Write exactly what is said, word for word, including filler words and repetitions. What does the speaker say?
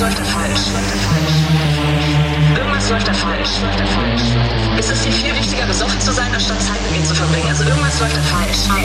läuft da falsch. Irgendwas läuft da falsch. Es ist dir viel wichtiger, besoffen zu sein, anstatt Zeit mit mir zu verbringen. Also irgendwas läuft da falsch.